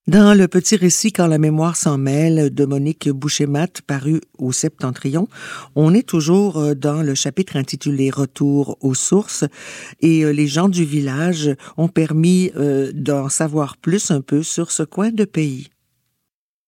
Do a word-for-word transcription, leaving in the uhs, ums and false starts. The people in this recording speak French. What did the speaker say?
Dans le petit récit Quand la mémoire s'en mêle de Monique Boucher-Matte, paru au Septentrion, on est toujours dans le chapitre intitulé Retour aux sources et les gens du village ont permis d'en savoir plus un peu sur ce coin de pays.